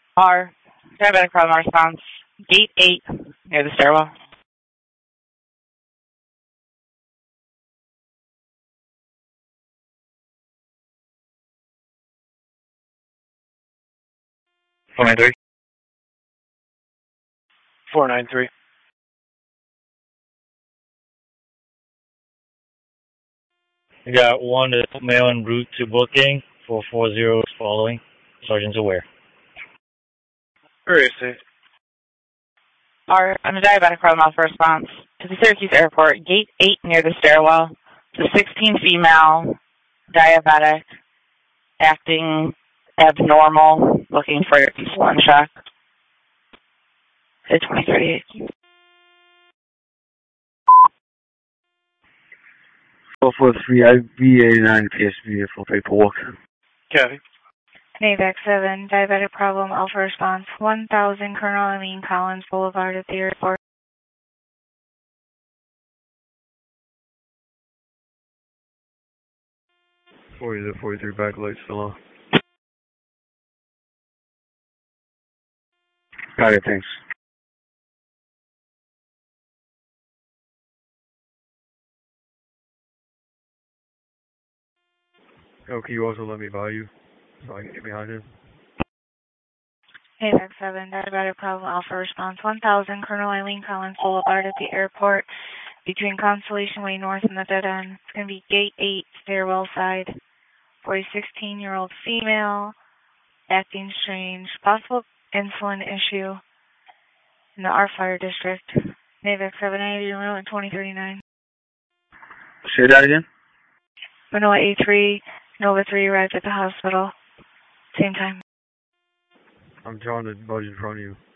R. Diabetic problem response. Gate 8 near the stairwell. Four nine three. 493. We got one male en route to booking. 440 is following. Sergeant's aware. Where is he? R. On a diabetic problem alpha response to the Syracuse Airport. Gate 8 near the stairwell. It's a 16 female, diabetic, acting abnormal, looking for insulin shock. Say 2038. 443 IVA9 PSV full paperwork. Copy. NAVAC 7, diabetic problem, alpha response, 1000 Colonel Eileen Collins Boulevard at the airport. 40-43 backlight still on. Got it, thanks. Oh, can you also let me by you so I can get behind him? NAVAC 7, diabetic problem, alpha response, 1000 Colonel Eileen Collins Boulevard at the airport between Constellation Way North and the dead end. It's going to be gate 8, stairwell side, for a 16-year-old female, acting strange, possible insulin issue in the R Fire District. NAVAC 780, Manoa 2039. Say that again? Manoa A3, Nova 3 arrived at the hospital. Same time. I'm drawing the budge in front of you.